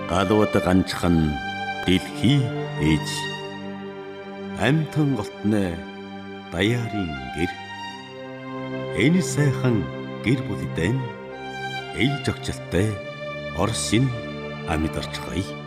галууд ганчхан дэлхий ээж амтан голтны даяарын гэр энэ сайхан гэр бүлдэн ээж огчлолтой Орсын амьдарч гоё.